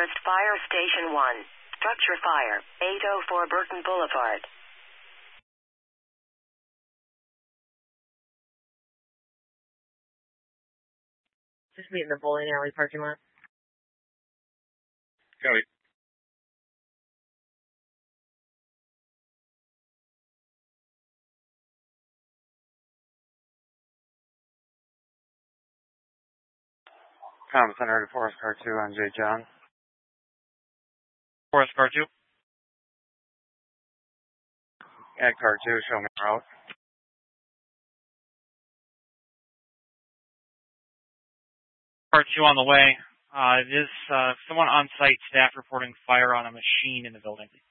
Northwest Fire Station 1. Structure fire, 804 Burton Boulevard. Just meet in the bowling alley parking lot. Copy. Comm Center to Forest Car 2 on J. John. Forest Car 2. Ag Car 2, show me route. Car 2 on the way. It is someone on site, staff reporting fire on a machine in the building.